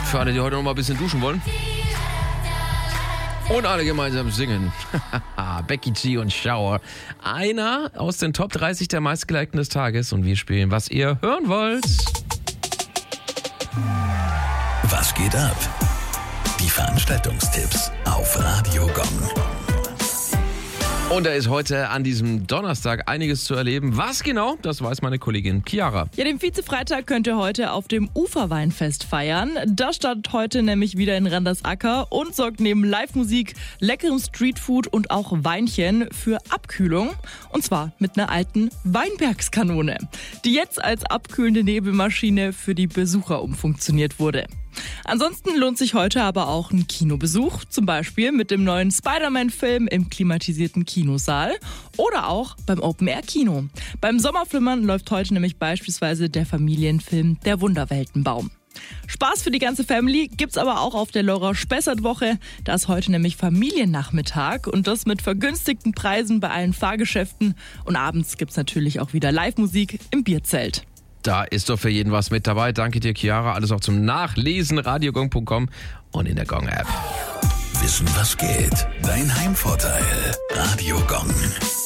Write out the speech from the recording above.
Für alle, die heute noch mal ein bisschen duschen wollen. Und alle gemeinsam singen. Becky G und Shower. Einer aus den Top 30 der meistgelikten des Tages. Und wir spielen, was ihr hören wollt. Was geht ab? Die Veranstaltungstipps auf Radio Gong. Und da ist heute an diesem Donnerstag einiges zu erleben. Was genau, das weiß meine Kollegin Chiara. Ja, den Vize-Freitag könnt ihr heute auf dem Uferweinfest feiern. Das startet heute nämlich wieder in Randersacker und sorgt neben Live-Musik, leckerem Streetfood und auch Weinchen für Abkühlung. Und zwar mit einer alten Weinbergskanone, die jetzt als abkühlende Nebelmaschine für die Besucher umfunktioniert wurde. Ansonsten lohnt sich heute aber auch ein Kinobesuch, zum Beispiel mit dem neuen Spider-Man-Film im klimatisierten Kinosaal oder auch beim Open-Air-Kino. Beim Sommerflimmern läuft heute nämlich beispielsweise der Familienfilm Der Wunderweltenbaum. Spaß für die ganze Family gibt's aber auch auf der Laura-Spessert-Woche. Da ist heute nämlich Familiennachmittag und das mit vergünstigten Preisen bei allen Fahrgeschäften. Und abends gibt's natürlich auch wieder Live-Musik im Bierzelt. Da ist doch für jeden was mit dabei. Danke dir, Chiara. Alles auch zum Nachlesen, radiogong.com und in der Gong-App. Wissen, was geht? Dein Heimvorteil. Radio Gong.